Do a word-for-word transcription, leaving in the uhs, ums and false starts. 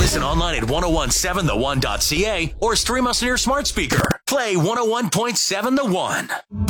Listen online at ten seventeen the one dot c a or stream us on your smart speaker. Play one oh one point seven The One.